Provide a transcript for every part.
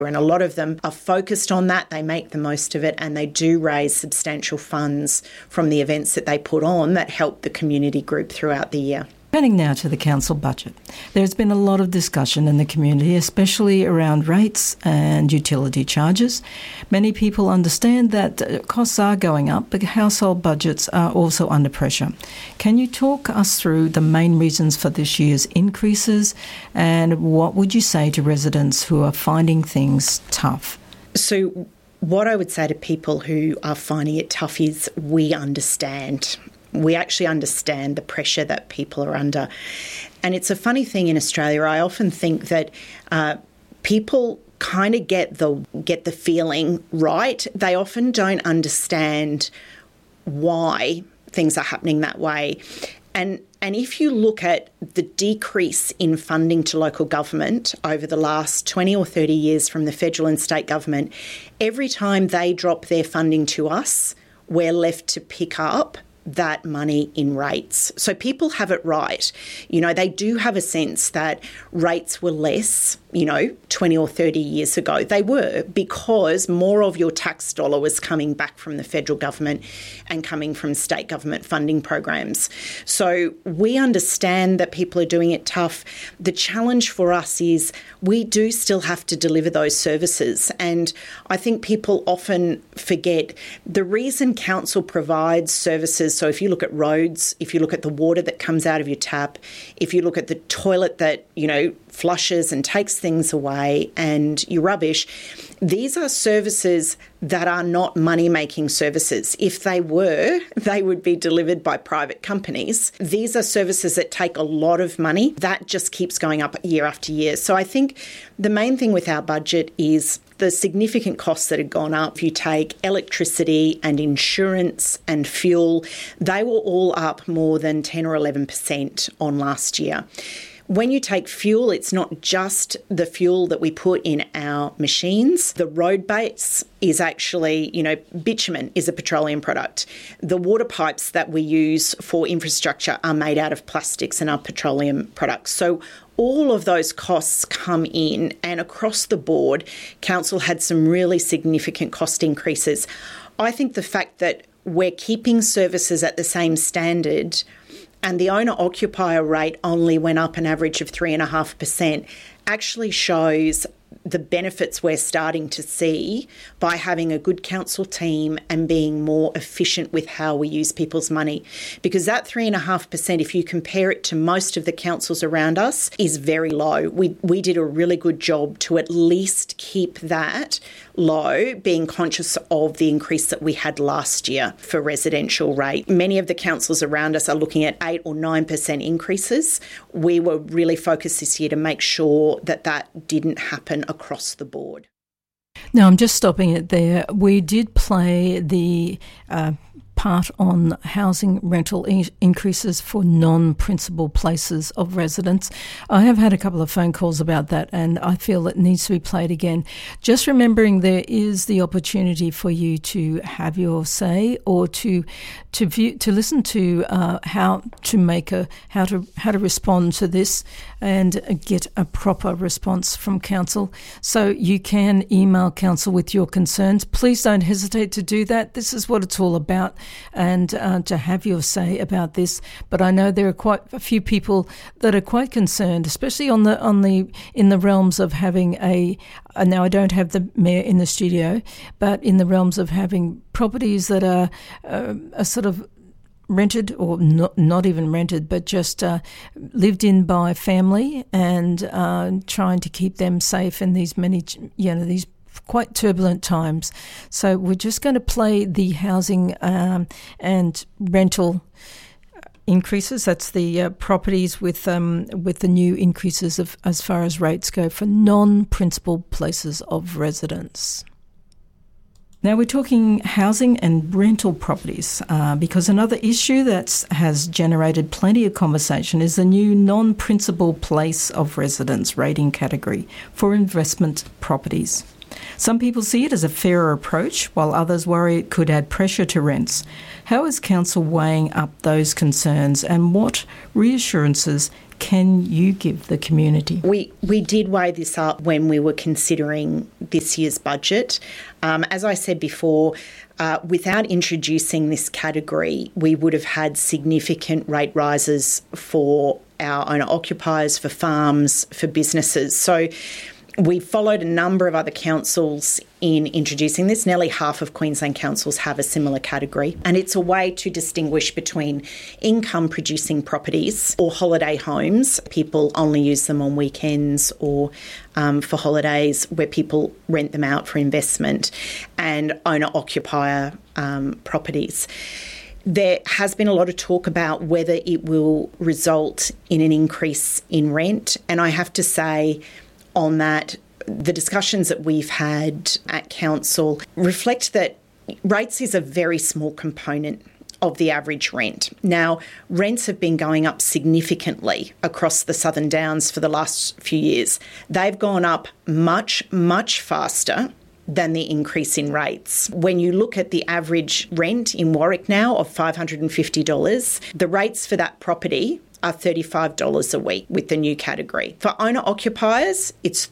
And a lot of them are focused on that. They make the most of it, and they do raise substantial funds from the events that they put on that help the community group throughout the year. Turning now to the council budget. There's been a lot of discussion in the community, especially around rates and utility charges. Many people understand that costs are going up, but household budgets are also under pressure. Can you talk us through the main reasons for this year's increases, and what would you say to residents who are finding things tough? So what I would say to people who are finding it tough is we understand. We actually understand the pressure that people are under. And it's a funny thing in Australia. I often think that people kind of get the feeling right. They often don't understand why things are happening that way. And if you look at the decrease in funding to local government over the last 20 or 30 years from the federal and state government, every time they drop their funding to us, we're left to pick up that money in rates. So people have it right. They do have a sense that rates were less, 20 or 30 years ago. They were, because more of your tax dollar was coming back from the federal government and coming from state government funding programs. So we understand that people are doing it tough. The challenge for us is we do still have to deliver those services. And I think people often forget the reason council provides services. So if you look at roads, if you look at the water that comes out of your tap, if you look at the toilet that, flushes and takes things away, and your rubbish, these are services that are not money-making services. If they were, they would be delivered by private companies. These are services that take a lot of money. That just keeps going up year after year. So I think the main thing with our budget is the significant costs that have gone up. If you take electricity and insurance and fuel, they were all up more than 10 or 11% on last year. When you take fuel, it's not just the fuel that we put in our machines. The road base is actually, bitumen is a petroleum product. The water pipes that we use for infrastructure are made out of plastics and are petroleum products. So all of those costs come in, and across the board, council had some really significant cost increases. I think the fact that we're keeping services at the same standard and the owner-occupier rate only went up an average of 3.5% actually shows the benefits we're starting to see by having a good council team and being more efficient with how we use people's money. Because that 3.5%, if you compare it to most of the councils around us, is very low. We did a really good job to at least keep that low, being conscious of the increase that we had last year for residential rate. Many of the councils around us are looking at 8 or 9% increases. We were really focused this year to make sure that that didn't happen across the board. Now, I'm just stopping it there. We did play the part on housing rental increases for non-principal places of residence. I have had a couple of phone calls about that, and I feel it needs to be played again. Just remembering there is the opportunity for you to have your say, or to listen to how to respond to this and get a proper response from council. So you can email council with your concerns. Please don't hesitate to do that. This is what it's all about, and to have your say about this. But I know there are quite a few people that are quite concerned, especially in the realms of having now I don't have the mayor in the studio, but in the realms of having properties that are sort of rented, or not even rented, but just lived in by family, and trying to keep them safe in these these quite turbulent times. So we're just going to play the housing and rental increases. That's the properties with the new increases of as far as rates go for non-principal places of residence. Now we're talking housing and rental properties because another issue that has generated plenty of conversation is the new non-principal place of residence rating category for investment properties. Some people see it as a fairer approach, while others worry it could add pressure to rents. How is Council weighing up those concerns, and what reassurances can you give the community? We did weigh this up when we were considering this year's budget. As I said before, without introducing this category, we would have had significant rate rises for our owner-occupiers, for farms, for businesses. So we followed a number of other councils in introducing this. Nearly half of Queensland councils have a similar category, and it's a way to distinguish between income-producing properties or holiday homes. People only use them on weekends or for holidays where people rent them out for investment, and owner-occupier properties. There has been a lot of talk about whether it will result in an increase in rent, and I have to say on that, the discussions that we've had at council reflect that rates is a very small component of the average rent. Now, rents have been going up significantly across the Southern Downs for the last few years. They've gone up much, much faster than the increase in rates. When you look at the average rent in Warwick now of $550, the rates for that property are $35 a week with the new category. For owner-occupiers, it's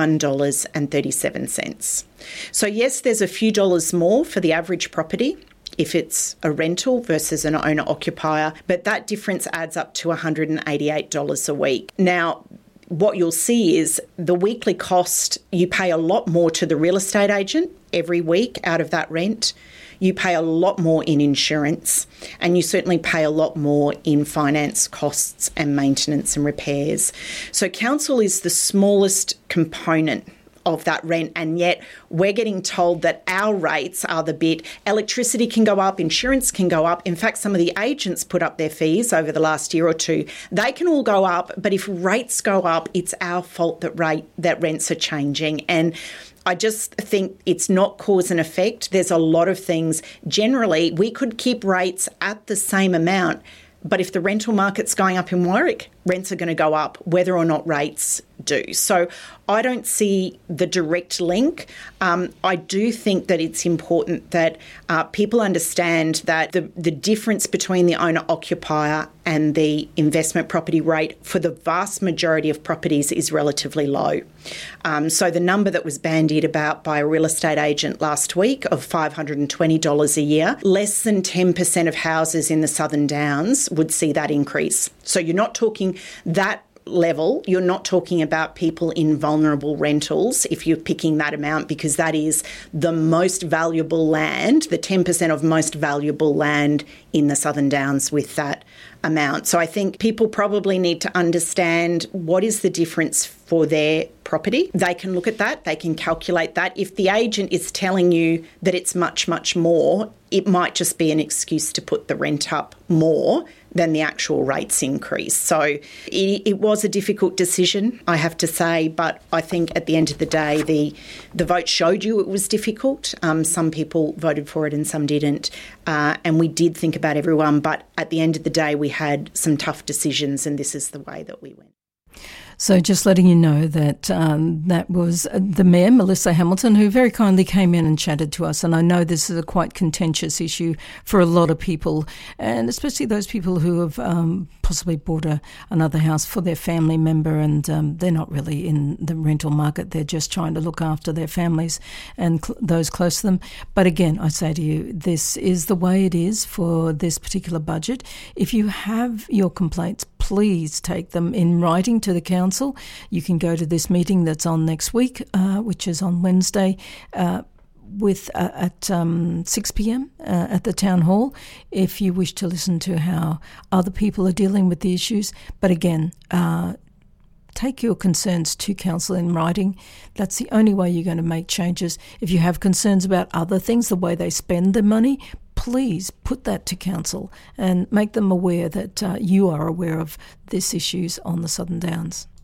$31.37. So yes, there's a few dollars more for the average property if it's a rental versus an owner-occupier, but that difference adds up to $188 a week. Now, what you'll see is the weekly cost, you pay a lot more to the real estate agent every week out of that rent. You pay a lot more in insurance, and you certainly pay a lot more in finance costs and maintenance and repairs. So council is the smallest component of that rent, and yet we're getting told that our rates are the bit. Electricity can go up, insurance can go up. In fact, some of the agents put up their fees over the last year or two. They can all go up, but if rates go up, it's our fault that rents are changing. And I just think it's not cause and effect. There's a lot of things. Generally, we could keep rates at the same amount, but if the rental market's going up in Warwick, rents are going to go up whether or not rates do. So I don't see the direct link. I do think that it's important that people understand that the difference between the owner-occupier and the investment property rate for the vast majority of properties is relatively low. So the number that was bandied about by a real estate agent last week of $520 a year, less than 10% of houses in the Southern Downs would see that increase. So you're not talking that level, you're not talking about people in vulnerable rentals if you're picking that amount, because that is the most valuable land, the 10% of most valuable land in the Southern Downs with that amount. So I think people probably need to understand what is the difference for their property. They can look at that, they can calculate that. If the agent is telling you that it's much, much more, it might just be an excuse to put the rent up more than the actual rates increase. So it was a difficult decision, I have to say, but I think at the end of the day, the vote showed you it was difficult. Some people voted for it and some didn't. And we did think about everyone, but at the end of the day, we had some tough decisions, and this is the way that we went. So just letting you know that that was the Mayor, Melissa Hamilton, who very kindly came in and chatted to us. And I know this is a quite contentious issue for a lot of people, and especially those people who have possibly bought another house for their family member, and they're not really in the rental market. They're just trying to look after their families and those close to them. But again, I say to you, this is the way it is for this particular budget. If you have your complaints, please take them in writing to the council. You can go to this meeting that's on next week, which is on Wednesday, at 6 p.m. At the Town Hall, if you wish to listen to how other people are dealing with the issues. But again, take your concerns to council in writing. That's the only way you're going to make changes. If you have concerns about other things, the way they spend the money, please put that to council and make them aware that you are aware of these issues on the Southern Downs.